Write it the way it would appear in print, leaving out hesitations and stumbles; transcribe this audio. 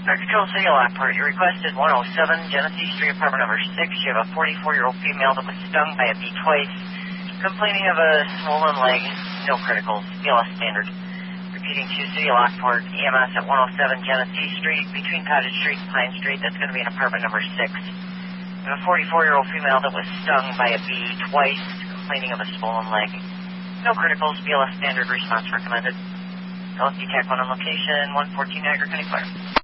Control City Lockport, you requested 107 Genesee Street, apartment number 6. You have a 44-year-old female that was stung by a bee twice, complaining of a swollen leg, no criticals, BLS standard. Repeating to City Lockport, EMS at 107 Genesee Street, between Cottage Street and Pine Street. That's going to be in apartment number 6. You have a 44-year-old female that was stung by a bee twice, complaining of a swollen leg. No criticals, BLS standard, response recommended. LSD TAC 1 on location, 114 Niagara County Fire.